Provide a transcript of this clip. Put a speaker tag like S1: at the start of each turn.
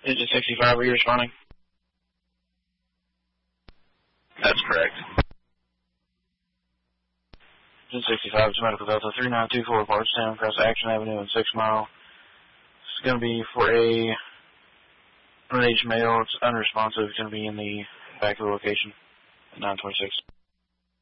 S1: Engine 65, are you responding?
S2: That's correct.
S1: Engine 65 to Medical Delta 3924, parts 10 across Action Avenue and 6 Mile. It's going to be for a middle-aged male. It's unresponsive. It's going to be in the back of the location at 926.